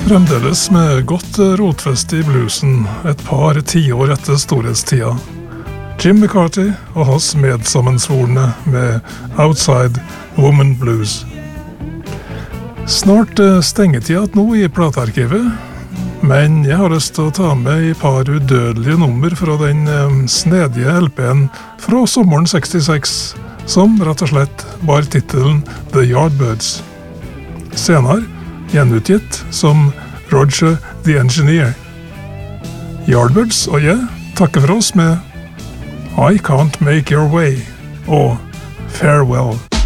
Fremdeles med godt rotfeste i bluesen et par tiår etter storhetstida. Jim McCarthy og hans medsammensvorne med Outside Woman Blues. Snart stengetida nå i platearkivet, men jeg har lyst til å ta med et par udødelige nummer fra den snedige LP-en fra sommeren 66, som rett og slett bar titelen The Yardbirds. Senere gjenutgitt som Roger the Engineer. Yardbirds og jeg takker for oss med I Can't Make Your Way og Farewell.